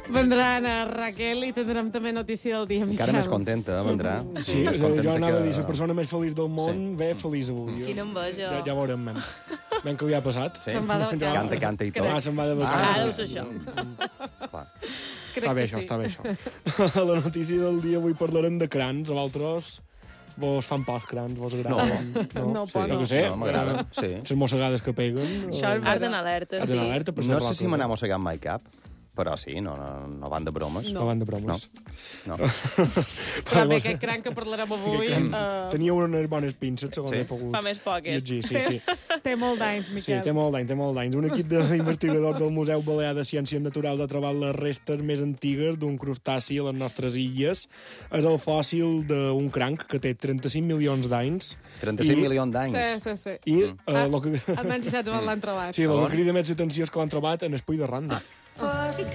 Vendran a Raquel i tindrem també notícia del dia, Miquel. Encara més contenta, vendrà. Sí, jo anava a dir, la persona més feliç del món ve feliç avui. Quina enveja. Ja veurem, nen. Ben que li ha passat. Sí. Se'n va de vacances. Canta i tot. Se'n va de Ah, vacances. deu ser això. Clar. Està bé, això, està bé, això. A la notícia del dia avui parlarem de crans. A vosaltres vos fan por els crans, vos agraden? No, Sí, por no. jo què sé. No, m'agrada, sí. Les mossegades que peguen. Això és Arden alerta, Has d'anar sí. alerta per No ser sé si roques, me n'ha mossegat mai cap, però sí, no van de bromes. No van de bromes. No. Però bé, aquest cranc que parlarem avui Tenia unes bones pinces, segons Sí. he pogut Fa més poques. llegir. Sí. té molt d'anys, Sí, Miquel. té molt d'anys. Un equip d'investigadors del Museu Balear de Ciències Naturals ha trobat les restes més antigues d'un crustaci a les nostres illes. És el fòssil d'un cranc que té 35 milions d'anys. 35 I- milions d'anys. Sí. I lo que... Almenys saps on l'han trobat. Sí, el que crida més atenció és que l'han trobat en espai de randa.